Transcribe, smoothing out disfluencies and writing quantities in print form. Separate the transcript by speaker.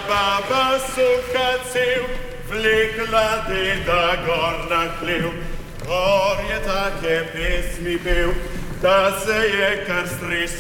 Speaker 1: baba suha cel, vlekla deda gor na hlev. Gor je take pesmi pel, da se je kar stresel.